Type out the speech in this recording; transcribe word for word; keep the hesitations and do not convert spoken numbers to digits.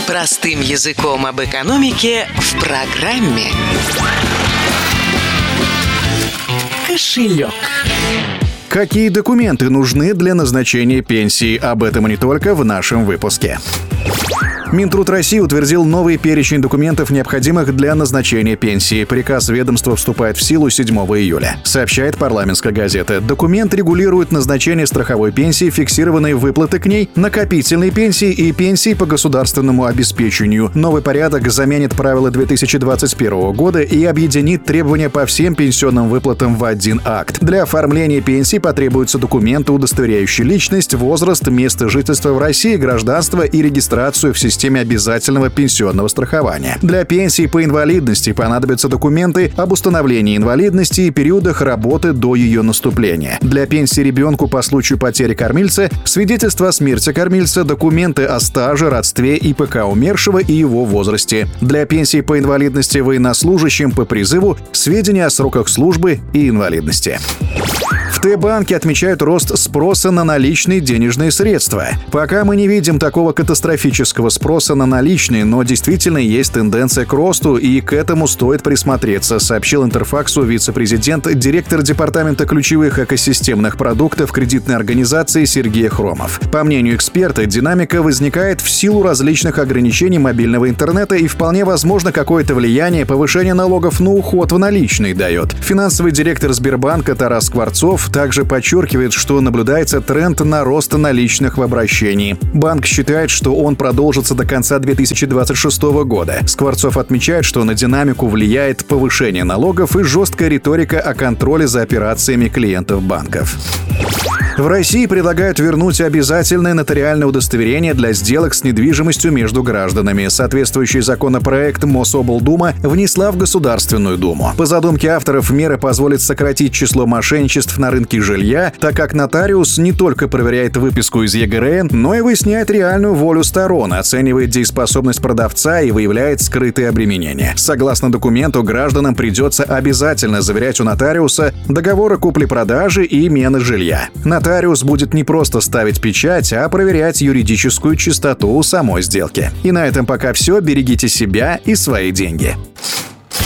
Простым языком об экономике в программе «Кошелек». Какие документы нужны для назначения пенсии? Об этом и не только в нашем выпуске. Минтруд России утвердил новый перечень документов, необходимых для назначения пенсии. Приказ ведомства вступает в силу седьмого июля. Сообщает парламентская газета. Документ регулирует назначение страховой пенсии, фиксированные выплаты к ней, накопительной пенсии и пенсии по государственному обеспечению. Новый порядок заменит правила две тысячи двадцать первого года и объединит требования по всем пенсионным выплатам в один акт. Для оформления пенсии потребуются документы, удостоверяющие личность, возраст, место жительства в России, гражданство и регистрацию в системе системе обязательного пенсионного страхования. Для пенсии по инвалидности понадобятся документы об установлении инвалидности и периодах работы до ее наступления. Для пенсии ребенку по случаю потери кормильца — свидетельство о смерти кормильца, документы о стаже, родстве и ПК умершего и его возрасте. Для пенсии по инвалидности военнослужащим по призыву — сведения о сроках службы и инвалидности. В Т-банке отмечают рост спроса на наличные денежные средства. Пока мы не видим такого катастрофического спроса на наличные, но действительно есть тенденция к росту, и к этому стоит присмотреться, сообщил Интерфаксу вице-президент, директор департамента ключевых экосистемных продуктов кредитной организации Сергей Хромов. По мнению эксперта, динамика возникает в силу различных ограничений мобильного интернета, и вполне возможно какое-то влияние повышение налогов на уход в наличные дает. Финансовый директор Сбербанка Тарас Скворцов также подчеркивает, что наблюдается тренд на рост наличных в обращении. Банк считает, что он продолжится до конца две тысячи двадцать шестого года. Скворцов отмечает, что на динамику влияет повышение налогов и жесткая риторика о контроле за операциями клиентов банков. В России предлагают вернуть обязательное нотариальное удостоверение для сделок с недвижимостью между гражданами. Соответствующий законопроект Мособлдума внесла в Государственную Думу. По задумке авторов, мера позволит сократить число мошенничеств на рынке жилья, так как нотариус не только проверяет выписку из ЕГРН, но и выясняет реальную волю сторон, оценивает дееспособность продавца и выявляет скрытые обременения. Согласно документу, гражданам придется обязательно заверять у нотариуса договоры купли-продажи и мены жилья. Нотариус будет не просто ставить печать, а проверять юридическую чистоту самой сделки. И на этом пока все. Берегите себя и свои деньги.